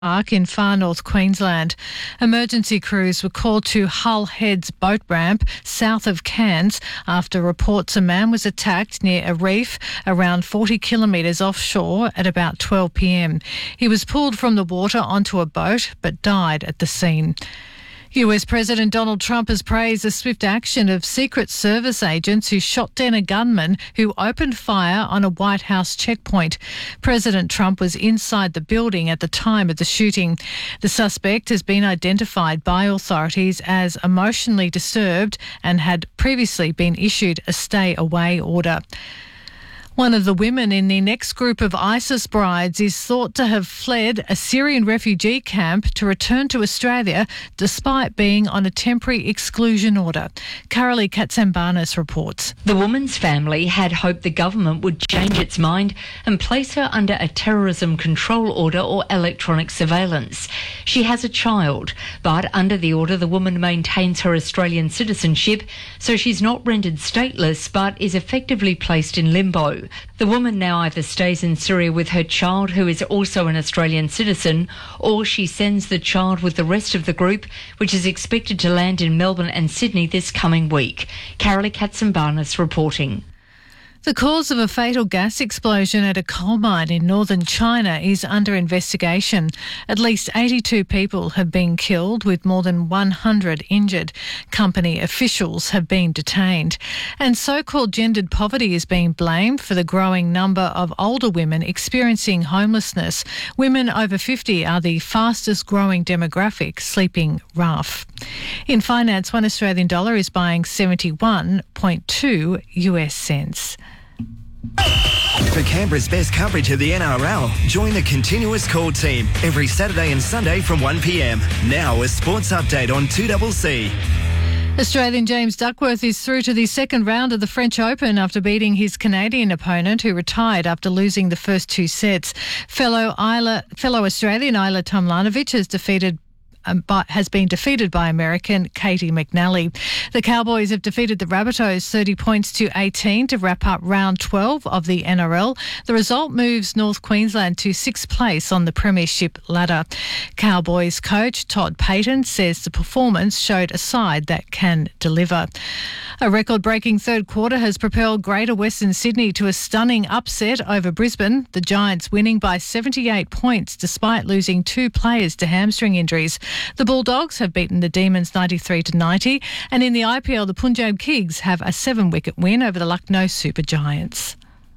Park in far north Queensland. Emergency crews were called to Hull Heads boat ramp south of Cairns after reports a man was attacked near a reef around 40 kilometres offshore at about 12 p.m. He was pulled from the water onto a boat but died at the scene. US President Donald Trump has praised the swift action of Secret Service agents who shot down a gunman who opened fire on a White House checkpoint. President Trump was inside the building at the time of the shooting. The suspect has been identified by authorities as emotionally disturbed and had previously been issued a stay-away order. One of the women in the next group of ISIS brides is thought to have fled a Syrian refugee camp to return to Australia despite being on a temporary exclusion order. Carolee Katsambanis reports. The woman's family had hoped the government would change its mind and place her under a terrorism control order or electronic surveillance. She has a child, but under the order the woman maintains her Australian citizenship, so she's not rendered stateless but is effectively placed in limbo. The woman now either stays in Syria with her child, who is also an Australian citizen, or she sends the child with the rest of the group, which is expected to land in Melbourne and Sydney this coming week. Carolee Katsambanis reporting. The cause of a fatal gas explosion at a coal mine in northern China is under investigation. At least 82 people have been killed, with more than 100 injured. Company officials have been detained. And so-called gendered poverty is being blamed for the growing number of older women experiencing homelessness. Women over 50 are the fastest growing demographic, sleeping rough. In finance, one Australian dollar is buying 71.2 US cents. For Canberra's best coverage of the NRL, join the Continuous Call team every Saturday and Sunday from 1 p.m. Now a sports update on 2CC. Australian James Duckworth is through to the second round of the French Open after beating his Canadian opponent, who retired after losing the first two sets. Fellow Australian Isla Tomljanovic has been defeated by American Katie McNally. The Cowboys have defeated the Rabbitohs 30 points to 18 to wrap up round 12 of the NRL. The result moves North Queensland to sixth place on the premiership ladder. Cowboys coach Todd Payten says the performance showed a side that can deliver. A record-breaking third quarter has propelled Greater Western Sydney to a stunning upset over Brisbane, the Giants winning by 78 points despite losing two players to hamstring injuries. The Bulldogs have beaten the Demons 93-90, and in the IPL, the Punjab Kings have a 7-wicket win over the Lucknow Super Giants.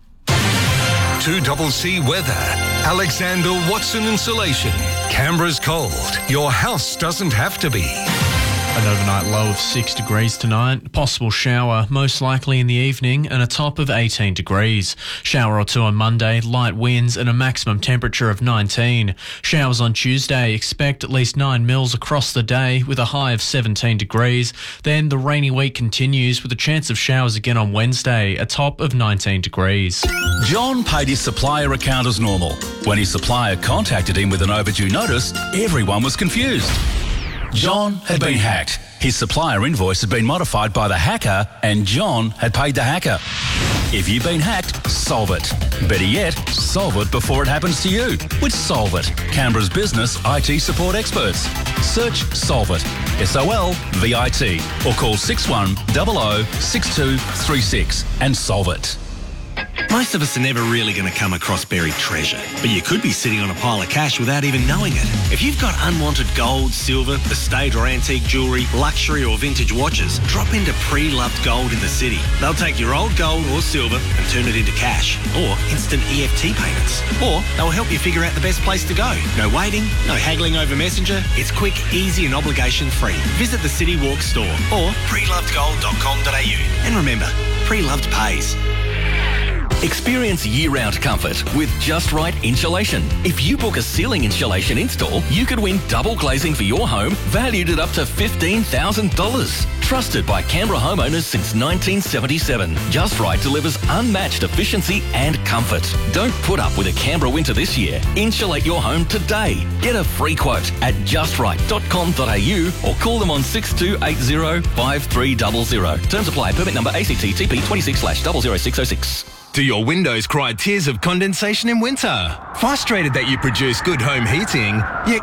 2CC weather. Alexander Watson Insulation. Canberra's cold. Your house doesn't have to be. An overnight low of 6 degrees tonight, possible shower most likely in the evening, and a top of 18 degrees. Shower or two on Monday, light winds and a maximum temperature of 19. Showers on Tuesday, expect at least 9 mils across the day with a high of 17 degrees. Then the rainy week continues with a chance of showers again on Wednesday, a top of 19 degrees. John paid his supplier account as normal. When his supplier contacted him with an overdue notice, everyone was confused. John had been hacked. His supplier invoice had been modified by the hacker and John had paid the hacker. If you've been hacked, solve it. Better yet, solve it before it happens to you with Solve It, Canberra's business IT support experts. Search Solve It, SOLVIT, or call 6100 6236 and solve it. Most of us are never really going to come across buried treasure, but you could be sitting on a pile of cash without even knowing it. If you've got unwanted gold, silver, estate or antique jewellery, luxury or vintage watches, drop into Pre-Loved Gold in the city. They'll take your old gold or silver and turn it into cash or instant EFT payments. Or they'll help you figure out the best place to go. No waiting, no haggling over Messenger. It's quick, easy and obligation-free. Visit the City Walk store or prelovedgold.com.au. And remember, Pre-Loved pays. Experience year-round comfort with Just Right Insulation. If you book a ceiling insulation install, you could win double glazing for your home, valued at up to $15,000. Trusted by Canberra homeowners since 1977, Just Right delivers unmatched efficiency and comfort. Don't put up with a Canberra winter this year. Insulate your home today. Get a free quote at justright.com.au or call them on 6280 5300. Terms apply. Permit number ACT TP 26/00606. Do your windows cry tears of condensation in winter? Frustrated that you produce good home heating, yet